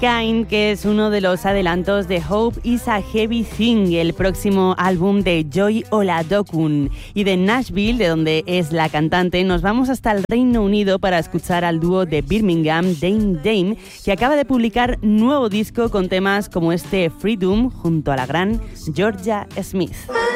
Kind, que es uno de los adelantos de Hope is a Heavy Thing, el próximo álbum de Joy Oladokun. Y de Nashville, de donde es la cantante, nos vamos hasta el Reino Unido para escuchar al dúo de Birmingham, Dame Dame, que acaba de publicar nuevo disco con temas como este Freedom junto a la gran Georgia Smith.